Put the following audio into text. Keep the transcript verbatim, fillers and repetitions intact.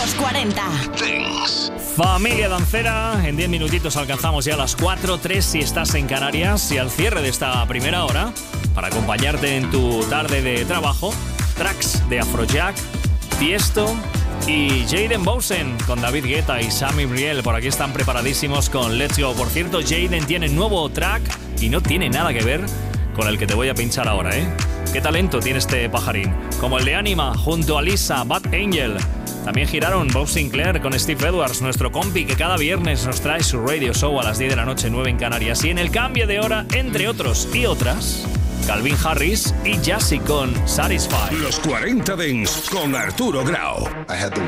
Los cuarenta. Dance. Familia dancera, en diez minutitos alcanzamos ya las cuatro, tres si estás en Canarias, y al cierre de esta primera hora, para acompañarte en tu tarde de trabajo, tracks de Afrojack, Tiesto y Jaden Bowsen con David Guetta y Sammy Briel. Por aquí están preparadísimos con Let's Go. Por cierto, Jaden tiene nuevo track y no tiene nada que ver con el que te voy a pinchar ahora, ¿eh? Qué talento tiene este pajarín. Como el de Anima junto a Lisa, Bad Angel. También giraron Bob Sinclair con Steve Edwards, nuestro compi que cada viernes nos trae su radio show a las diez de la noche, nueve en Canarias. Y en el cambio de hora, entre otros y otras, Calvin Harris y Jassy con Satisfy. Los cuarenta Dance con Arturo Grau. I had the